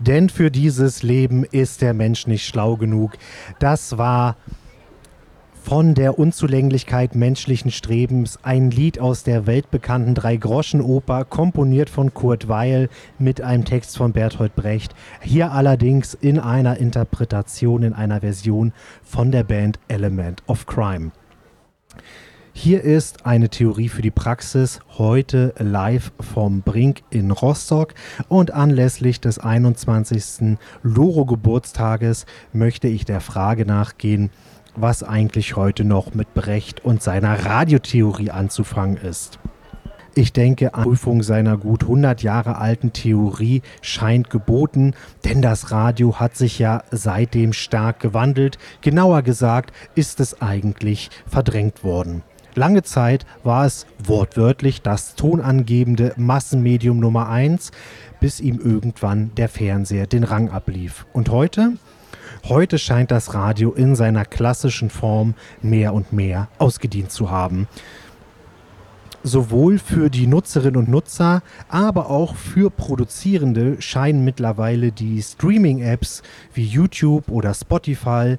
Denn für dieses Leben ist der Mensch nicht schlau genug. Das war von der Unzulänglichkeit menschlichen Strebens ein Lied aus der weltbekannten Drei-Groschen-Oper, komponiert von Kurt Weill mit einem Text von Bertolt Brecht. Hier allerdings in einer Interpretation, in einer Version von der Band Element of Crime. Hier ist eine Theorie für die Praxis, heute live vom Brink in Rostock, und anlässlich des 21. Loro-Geburtstages möchte ich der Frage nachgehen, was eigentlich heute noch mit Brecht und seiner Radiotheorie anzufangen ist. Ich denke, eine Prüfung seiner gut 100 Jahre alten Theorie scheint geboten, denn das Radio hat sich ja seitdem stark gewandelt. Genauer gesagt ist es eigentlich verdrängt worden. Lange Zeit war es wortwörtlich das tonangebende Massenmedium Nummer 1, bis ihm irgendwann der Fernseher den Rang ablief. Und heute? Heute scheint das Radio in seiner klassischen Form mehr und mehr ausgedient zu haben. Sowohl für die Nutzerinnen und Nutzer, aber auch für Produzierende scheinen mittlerweile die Streaming-Apps wie YouTube oder Spotify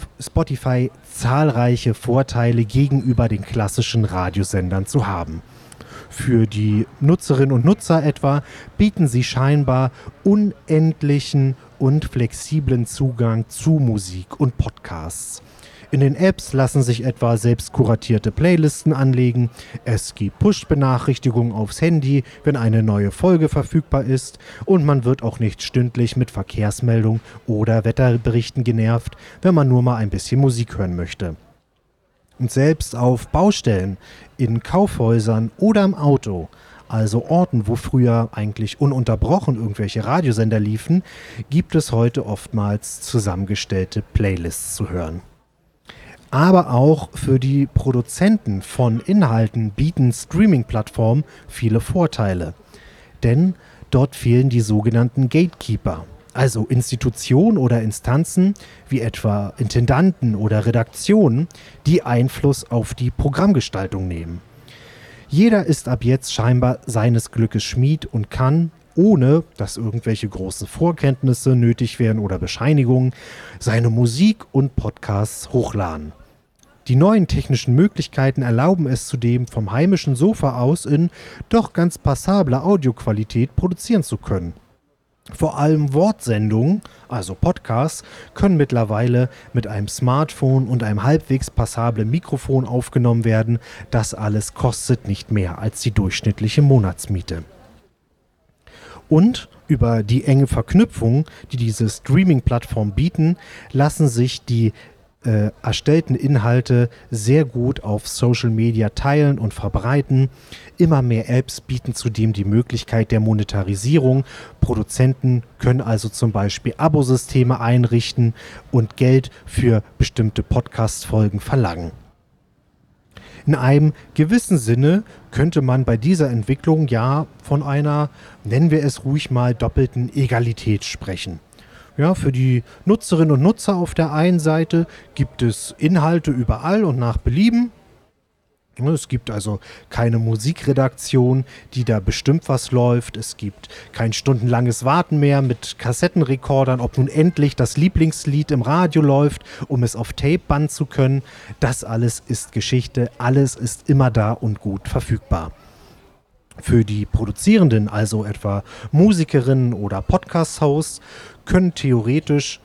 zahlreiche Vorteile gegenüber den klassischen Radiosendern zu haben. Für die Nutzerinnen und Nutzer etwa bieten sie scheinbar unendlichen und flexiblen Zugang zu Musik und Podcasts. In den Apps lassen sich etwa selbst kuratierte Playlisten anlegen. Es gibt Push-Benachrichtigungen aufs Handy, wenn eine neue Folge verfügbar ist. Und man wird auch nicht stündlich mit Verkehrsmeldungen oder Wetterberichten genervt, wenn man nur mal ein bisschen Musik hören möchte. Und selbst auf Baustellen, in Kaufhäusern oder im Auto, also Orten, wo früher eigentlich ununterbrochen irgendwelche Radiosender liefen, gibt es heute oftmals zusammengestellte Playlists zu hören. Aber auch für die Produzenten von Inhalten bieten Streaming-Plattformen viele Vorteile. Denn dort fehlen die sogenannten Gatekeeper, also Institutionen oder Instanzen wie etwa Intendanten oder Redaktionen, die Einfluss auf die Programmgestaltung nehmen. Jeder ist ab jetzt scheinbar seines Glückes Schmied und kann, ohne dass irgendwelche großen Vorkenntnisse nötig wären oder Bescheinigungen, seine Musik und Podcasts hochladen. Die neuen technischen Möglichkeiten erlauben es zudem, vom heimischen Sofa aus in doch ganz passabler Audioqualität produzieren zu können. Vor allem Wortsendungen, also Podcasts, können mittlerweile mit einem Smartphone und einem halbwegs passablen Mikrofon aufgenommen werden. Das alles kostet nicht mehr als die durchschnittliche Monatsmiete. Und über die enge Verknüpfung, die diese Streaming-Plattformen bieten, lassen sich die erstellten Inhalte sehr gut auf Social Media teilen und verbreiten. Immer mehr Apps bieten zudem die Möglichkeit der Monetarisierung. Produzenten können also zum Beispiel Abosysteme einrichten und Geld für bestimmte Podcast-Folgen verlangen. In einem gewissen Sinne könnte man bei dieser Entwicklung ja von einer, nennen wir es ruhig mal, doppelten Egalität sprechen. Ja, für die Nutzerinnen und Nutzer auf der einen Seite gibt es Inhalte überall und nach Belieben. Es gibt also keine Musikredaktion, die da bestimmt, was läuft. Es gibt kein stundenlanges Warten mehr mit Kassettenrekordern, ob nun endlich das Lieblingslied im Radio läuft, um es auf Tape bannen zu können. Das alles ist Geschichte, alles ist immer da und gut verfügbar. Für die Produzierenden, also etwa Musikerinnen oder Podcast-Hosts, können theoretisch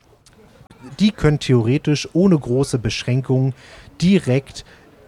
ohne große Beschränkungen direkt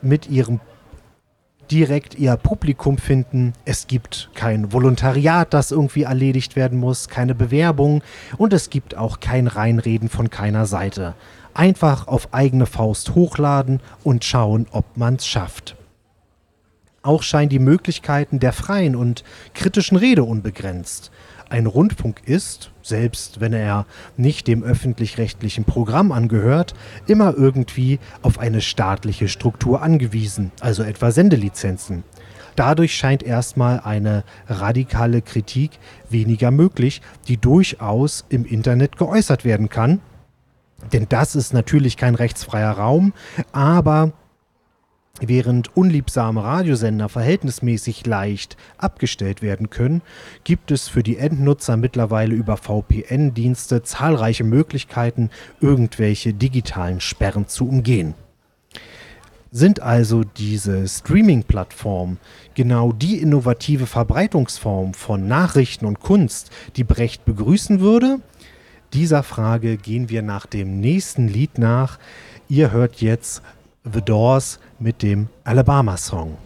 ihr Publikum finden. Es gibt kein Volontariat, das irgendwie erledigt werden muss, keine Bewerbung, und es gibt auch kein Reinreden von keiner Seite. Einfach auf eigene Faust hochladen und schauen, ob man es schafft. Auch scheinen die Möglichkeiten der freien und kritischen Rede unbegrenzt. Ein Rundfunk ist, selbst wenn er nicht dem öffentlich-rechtlichen Programm angehört, immer irgendwie auf eine staatliche Struktur angewiesen, also etwa Sendelizenzen. Dadurch scheint erstmal eine radikale Kritik weniger möglich, die durchaus im Internet geäußert werden kann. Denn das ist natürlich kein rechtsfreier Raum, aber Während unliebsame Radiosender verhältnismäßig leicht abgestellt werden können, gibt es für die Endnutzer mittlerweile über VPN-Dienste zahlreiche Möglichkeiten, irgendwelche digitalen Sperren zu umgehen. Sind also diese Streaming-Plattformen genau die innovative Verbreitungsform von Nachrichten und Kunst, die Brecht begrüßen würde? Dieser Frage gehen wir nach dem nächsten Lied nach. Ihr hört jetzt The Doors mit dem Alabama Song.